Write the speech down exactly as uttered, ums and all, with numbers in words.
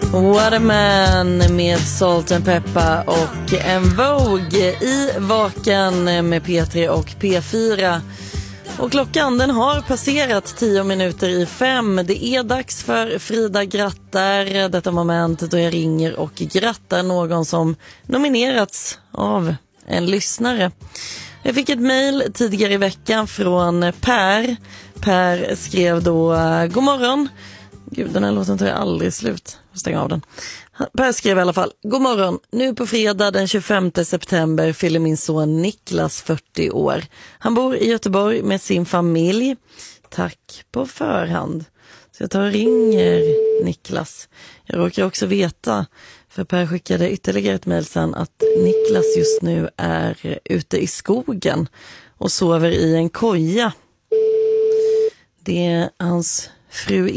What a man med Salt and Pepper och en Vogue i Vaken med P tre och P fyra. Och klockan den har passerat tio minuter i fem. Det är dags för Frida grattar, detta moment då jag ringer och grattar någon som nominerats av en lyssnare. Jag fick ett mejl tidigare i veckan från Per. Per skrev då: god morgon. Gud, den här låten tar jag aldrig slut. Stänga av den. Per skrev i alla fall: god morgon. Nu på fredag den tjugofemte september fyller min son Niklas fyrtio år. Han bor i Göteborg med sin familj. Tack på förhand. Så jag tar och ringer Niklas. Jag råkar också veta, för Per skickade ytterligare ett mejl sen, att Niklas just nu är ute i skogen och sover i en koja. Det är hans fru